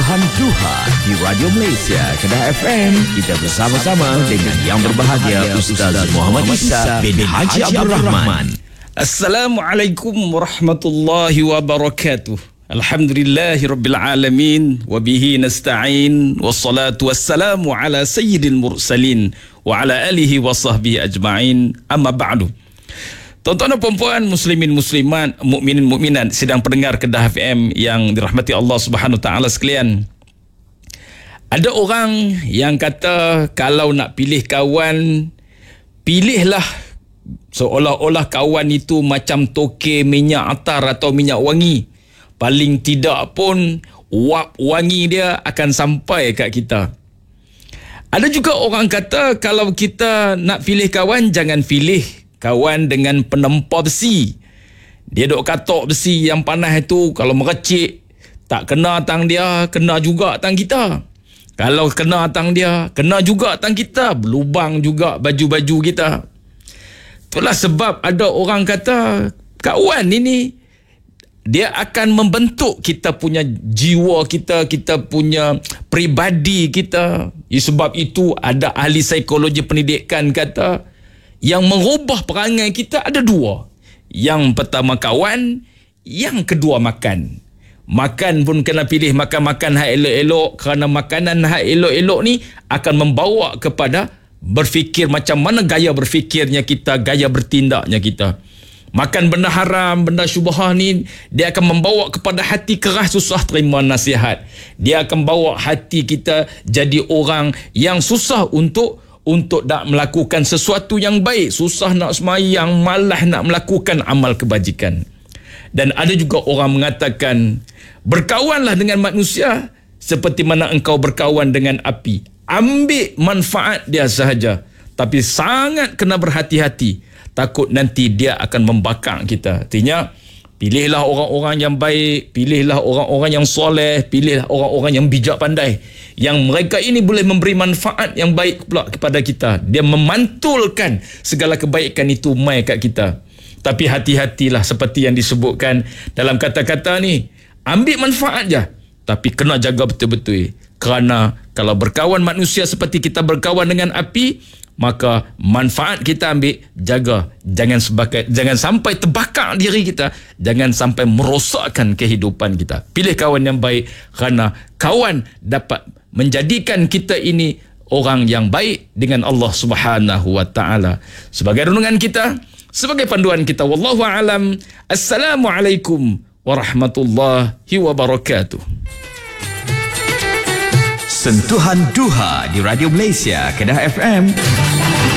Sentuhan Duha di Radio Malaysia Kedah FM. Kita bersama-sama dengan yang berbahagia Ustaz Muhammad Isa bin Haji Abdul Rahman. Assalamualaikum warahmatullahi wabarakatuh. Alhamdulillahirabbil alamin wa bihi nasta'in wassalatu wassalamu ala sayyidil mursalin wa ala alihi wa sahbihi ajma'in. Amma ba'du. Tuan-tuan dan puan-puan, muslimin muslimat, mukminin mukminat, sedang pendengar Kedah FM yang dirahmati Allah Subhanahu taala sekalian. Ada orang yang kata kalau nak pilih kawan, pilihlah seolah-olah kawan itu macam tokey minyak atar atau minyak wangi. Paling tidak pun wap wangi dia akan sampai kat kita. Ada juga orang kata kalau kita nak pilih kawan, jangan pilih kawan dengan penempah besi. Dia duk katok besi yang panas itu, kalau merecik tak kena tang dia, kena juga tang kita. Kalau kena tang dia, kena juga tang kita, berlubang juga baju-baju kita. Itulah sebab ada orang kata kawan ini dia akan membentuk kita punya jiwa kita, kita punya peribadi kita. Sebab itu ada ahli psikologi pendidikan kata yang mengubah perangai kita ada dua. Yang pertama kawan, yang kedua makan. Makan pun kena pilih makan-makan hak elok-elok, kerana makanan hak elok-elok ni akan membawa kepada berfikir macam mana gaya berfikirnya kita, gaya bertindaknya kita. Makan benda haram, benda syubhah ni, dia akan membawa kepada hati keras, susah terima nasihat. Dia akan bawa hati kita jadi orang yang susah untuk nak melakukan sesuatu yang baik, susah nak sembahyang, malas nak melakukan amal kebajikan. Dan ada juga orang mengatakan berkawanlah dengan manusia seperti mana engkau berkawan dengan api. Ambil manfaat dia sahaja, tapi sangat kena berhati-hati, takut nanti dia akan membakar kita. Artinya pilihlah orang-orang yang baik, pilihlah orang-orang yang soleh, pilihlah orang-orang yang bijak pandai, yang mereka ini boleh memberi manfaat yang baik pula kepada kita. Dia memantulkan segala kebaikan itu mai kat kita. Tapi hati-hatilah seperti yang disebutkan dalam kata-kata ni, ambil manfaat je, tapi kena jaga betul-betul. Kerana kalau berkawan manusia seperti kita berkawan dengan api, maka manfaat kita ambil, jaga, jangan sampai terbakar diri kita, jangan sampai merosakkan kehidupan kita. Pilih kawan yang baik, kerana kawan dapat menjadikan kita ini orang yang baik dengan Allah Subhanahu wa taala. Sebagai renungan kita, sebagai panduan kita, wallahu alam. Assalamualaikum warahmatullahi wabarakatuh. Sentuhan Duha di Radio Malaysia Kedah FM.